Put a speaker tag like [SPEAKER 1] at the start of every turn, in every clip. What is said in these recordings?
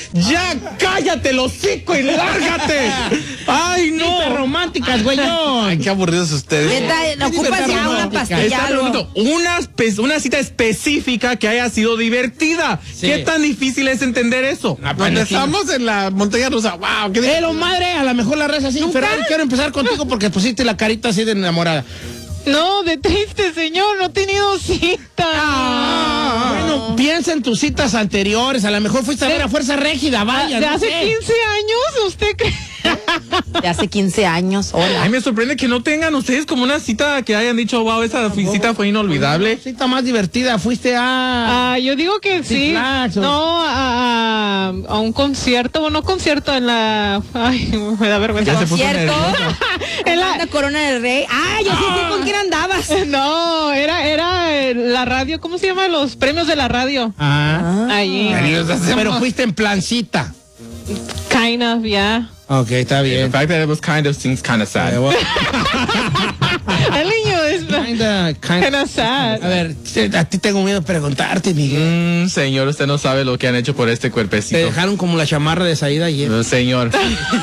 [SPEAKER 1] Ya cállate el hocico y lárgate. Ay, no.
[SPEAKER 2] Citas románticas, güeyón.
[SPEAKER 1] Ay, qué aburridos ustedes.
[SPEAKER 3] Neta, ocupas ya una pastilla.
[SPEAKER 1] Una cita específica que haya sido divertida.
[SPEAKER 2] Sí.
[SPEAKER 1] ¿Qué tan difícil es entender eso?
[SPEAKER 4] Cuando estamos en la montaña rusa, wow, qué
[SPEAKER 2] Pero madre, a lo mejor la raza así. Ferrari, quiero empezar contigo porque pusiste la carita así de enamorada.
[SPEAKER 5] No, de triste, señor, no he tenido cita.
[SPEAKER 2] Bueno, piensa en tus citas anteriores. A lo mejor fuiste a ver a Fuerza Régida, vaya.
[SPEAKER 5] ¿De
[SPEAKER 2] no
[SPEAKER 5] hace
[SPEAKER 2] sé.
[SPEAKER 5] 15 años? ¿Usted cree?
[SPEAKER 3] De hace 15 años, hola.
[SPEAKER 1] Ay, me sorprende que no tengan ustedes como una cita que hayan dicho, wow, esa cita fue inolvidable.
[SPEAKER 2] Cita más divertida, fuiste a...
[SPEAKER 5] Yo digo que sí.
[SPEAKER 2] Flags, ¿o?
[SPEAKER 5] No, a un concierto, bueno, concierto en la... Ay, me da vergüenza.
[SPEAKER 1] Ya se puso
[SPEAKER 3] ¿Cierto?
[SPEAKER 1] nerviosa.
[SPEAKER 3] En la Corona del Rey. Yo sí sé con quién andabas.
[SPEAKER 5] No, era la radio, ¿cómo se llama? Los premios de la radio. Ahí.
[SPEAKER 2] Pero fuiste en plan cita.
[SPEAKER 5] Kind of, yeah.
[SPEAKER 2] Ok, está
[SPEAKER 1] The
[SPEAKER 2] bien.
[SPEAKER 1] fact that it was kind of seems kind of sad.
[SPEAKER 5] El niño es kind of sad.
[SPEAKER 2] A ver, a ti tengo miedo de preguntarte, Miguel.
[SPEAKER 1] Señor, usted no sabe lo que han hecho por este
[SPEAKER 2] Te
[SPEAKER 1] cuerpecito.
[SPEAKER 2] dejaron como la chamarra de Saída ayer.
[SPEAKER 1] Señor.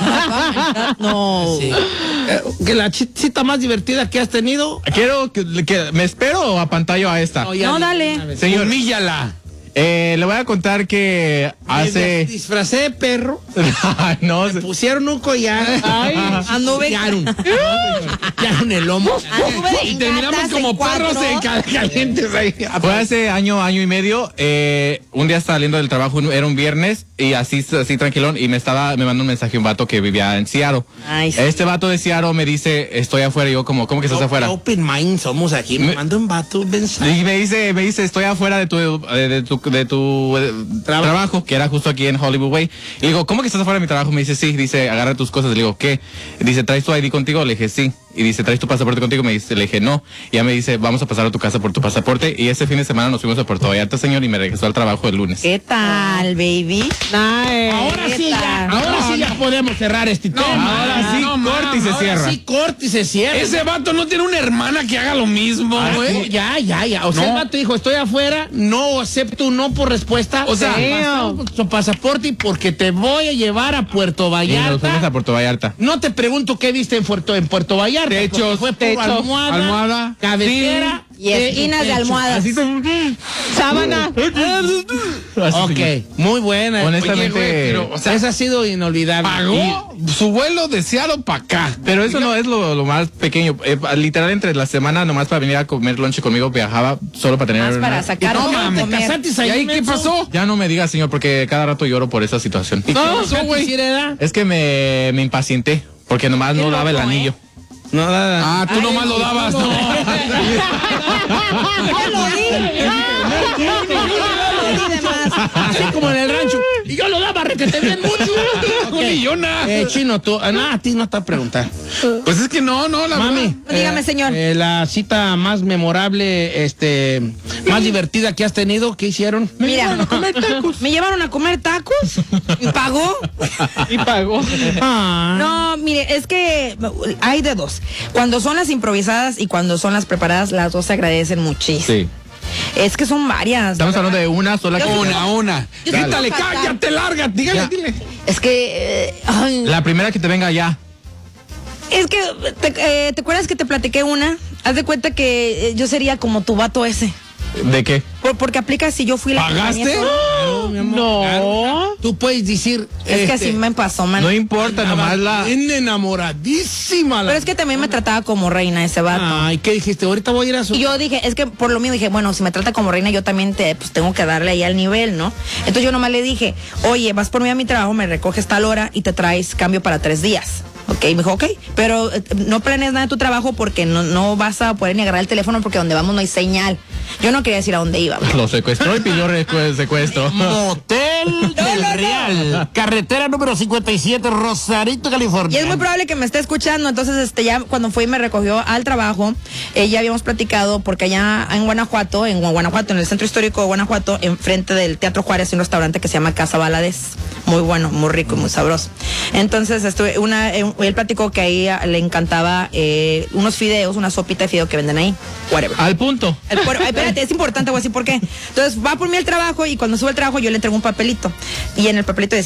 [SPEAKER 3] No.
[SPEAKER 2] Sí. Que la cita más divertida que has tenido.
[SPEAKER 1] Quiero que me espero o apantallo a esta.
[SPEAKER 3] No, dale.
[SPEAKER 1] Señor,
[SPEAKER 4] humíllala.
[SPEAKER 1] le voy a contar que
[SPEAKER 2] Me
[SPEAKER 1] hace...
[SPEAKER 2] disfracé de perro.
[SPEAKER 1] no,
[SPEAKER 2] Me pusieron un collar.
[SPEAKER 3] Anduve.
[SPEAKER 2] Pillaron el lomo.
[SPEAKER 3] Y
[SPEAKER 4] Terminamos como perros calientes ahí.
[SPEAKER 1] fue hace año y medio. Un día saliendo del trabajo, era un viernes, y así tranquilón, y me mandó un mensaje un vato que vivía en Seattle.
[SPEAKER 3] Ay, sí.
[SPEAKER 1] Este vato de Seattle me dice, estoy afuera. Y yo, ¿cómo que estás afuera?
[SPEAKER 2] Open mind somos aquí. Me mandó un vato un mensaje.
[SPEAKER 1] Y me dice, estoy afuera de tu trabajo, que era justo aquí en Hollywood Way. Y le digo, ¿cómo que estás afuera de mi trabajo? Me dice, sí. Dice, agarra tus cosas. Le digo, ¿qué? Dice, ¿traes tu ID contigo? Le dije, sí. Y dice, ¿traes tu pasaporte contigo? Le dije, no. Y ya me dice, vamos a pasar a tu casa por tu pasaporte. Y ese fin de semana nos fuimos a Puerto Vallarta, señor, y me regresó al trabajo el lunes.
[SPEAKER 3] ¿Qué tal, baby?
[SPEAKER 5] Nice.
[SPEAKER 2] Ahora sí ya podemos cerrar este tema.
[SPEAKER 1] Ahora sí, corte y se cierra.
[SPEAKER 2] Ahora sí, corte y se cierra.
[SPEAKER 4] Ese vato no tiene una hermana que haga lo mismo, güey.
[SPEAKER 2] Ya. O sea, el vato dijo, estoy afuera, no acepto un no por respuesta.
[SPEAKER 4] O sea,
[SPEAKER 2] pasamos tu pasaporte y porque te voy a llevar a Puerto
[SPEAKER 1] Y nos fuimos
[SPEAKER 2] Vallarta.
[SPEAKER 1] a Puerto Vallarta.
[SPEAKER 2] No te pregunto qué viste en Puerto Vallarta.
[SPEAKER 1] Techos,
[SPEAKER 2] porque fue por almohada, cabecera.
[SPEAKER 3] Y esquinas de almohadas.
[SPEAKER 1] Así
[SPEAKER 5] Sábana.
[SPEAKER 2] Ok, muy buena.
[SPEAKER 1] Honestamente,
[SPEAKER 4] Oye, güey, pero, o sea,
[SPEAKER 2] Esa ha sido inolvidable.
[SPEAKER 4] pagó su vuelo de Seattle para acá.
[SPEAKER 1] pero eso no es lo más pequeño. Literal, entre la semana, nomás para venir a comer lunch conmigo, viajaba solo para tener
[SPEAKER 3] Más para sacar
[SPEAKER 4] No,
[SPEAKER 3] para
[SPEAKER 4] mames,
[SPEAKER 3] comer.
[SPEAKER 2] ¿Casaste
[SPEAKER 4] ¿Y
[SPEAKER 2] ahí,
[SPEAKER 4] ahí qué
[SPEAKER 2] menso?
[SPEAKER 4] pasó?
[SPEAKER 1] Ya no me digas, señor, porque cada rato lloro por esa situación.
[SPEAKER 2] ¿Y qué
[SPEAKER 4] No,
[SPEAKER 2] pasó,
[SPEAKER 4] güey.
[SPEAKER 2] güey?
[SPEAKER 1] Es que me impacienté, porque nomás no daba el
[SPEAKER 3] loco,
[SPEAKER 1] anillo.
[SPEAKER 2] No, nada.
[SPEAKER 4] Ah, tú nomás lo dabas, ¿no?
[SPEAKER 3] Ya lo di.
[SPEAKER 2] Así como en el rancho. Y yo lo daba requete bien mucho.
[SPEAKER 4] Millona.
[SPEAKER 2] Chino, tú. A ti no te preguntar.
[SPEAKER 4] Pues es que no, la
[SPEAKER 2] Mami.
[SPEAKER 4] verdad.
[SPEAKER 3] Dígame, señor.
[SPEAKER 2] La cita más memorable, más divertida que has tenido, ¿qué hicieron?
[SPEAKER 3] Mira, me llevaron a comer tacos y pagó.
[SPEAKER 5] Y pagó.
[SPEAKER 3] No, mire, es que hay de dos. Cuando son las improvisadas y cuando son las preparadas, las dos se agradecen muchísimo.
[SPEAKER 1] Sí.
[SPEAKER 3] Es que son varias.
[SPEAKER 1] Estamos hablando de una sola.
[SPEAKER 4] Una.
[SPEAKER 3] Yo soy
[SPEAKER 4] Quítale,
[SPEAKER 3] fatal.
[SPEAKER 4] cállate, larga. Dígale, dile.
[SPEAKER 3] Es que...
[SPEAKER 1] La primera que te venga ya.
[SPEAKER 3] es que, ¿te acuerdas que te platiqué una? Haz de cuenta que yo sería como tu vato ese.
[SPEAKER 1] ¿De qué?
[SPEAKER 3] Porque aplica si yo fui la
[SPEAKER 4] ¿Pagaste?
[SPEAKER 3] compañía.
[SPEAKER 2] Claro, mi amor,
[SPEAKER 5] No.
[SPEAKER 2] claro. Tú puedes decir.
[SPEAKER 3] Es que así me pasó, man.
[SPEAKER 1] No importa, nomás la...
[SPEAKER 2] Bien enamoradísima.
[SPEAKER 3] Pero es que también me trataba como reina ese vato.
[SPEAKER 2] Ay, ¿qué dijiste? Ahorita voy a ir a su.
[SPEAKER 3] Y yo dije, es que por lo mío dije, bueno, si me trata como reina, yo también pues tengo que darle ahí al nivel, ¿no? Entonces yo nomás le dije, oye, vas por mí a mi trabajo, me recoges tal hora y te traes cambio para 3 días. Ok, me dijo, ok, pero no planees nada de tu trabajo porque no vas a poder ni agarrar el teléfono porque donde vamos no hay señal. Yo no quería decir a dónde iba.
[SPEAKER 1] Lo secuestró y pidió secuestro.
[SPEAKER 2] Motel del Real. Carretera número 57, Rosarito,
[SPEAKER 3] Y
[SPEAKER 2] California.
[SPEAKER 3] es muy probable que me esté escuchando, entonces ya cuando fue y me recogió al trabajo, ya habíamos platicado porque allá en Guanajuato, en el centro histórico de Guanajuato, enfrente del Teatro Juárez, hay un restaurante que se llama Casa Valadez, muy bueno, muy rico y muy sabroso. Entonces él platicó que ahí le encantaba unos fideos, una sopita de fideo que venden ahí, whatever.
[SPEAKER 1] Al punto.
[SPEAKER 3] Espérate, es importante, voy a decir por qué. Entonces va por mí al trabajo y cuando sube al trabajo yo le entrego un papelito y en el papelito decía